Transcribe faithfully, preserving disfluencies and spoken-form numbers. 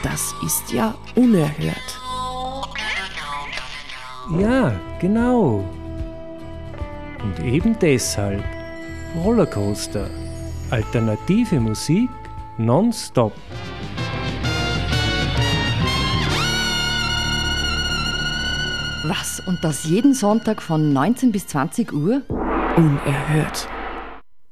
Das ist ja unerhört. Ja, genau. Und eben deshalb Rollercoaster. Alternative Musik nonstop. Was? Und das jeden Sonntag von neunzehn bis zwanzig Uhr? Unerhört.